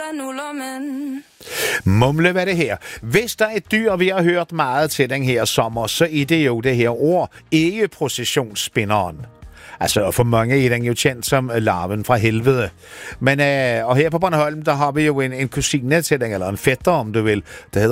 Mumle, hvad det her. Hvis der er et dyr, vi har hørt meget til den her sommer, så er det jo det her ord, egeprocessionsspinderen. Altså, for mange er den jo kendt som larven fra helvede. Men, og her på Bornholm, der har vi jo en kusine til den, eller en fætter, om du vil, der hedder